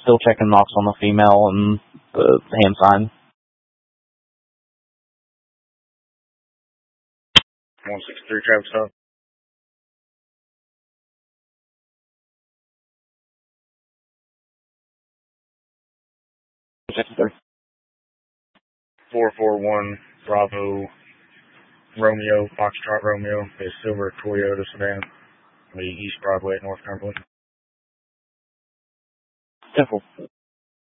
still checking knocks on the female and the hand sign. 163 traffic stop. Check 441 Bravo Romeo, Foxtrot Romeo, a silver Toyota sedan, the East Broadway at North Cumberland. 10-4.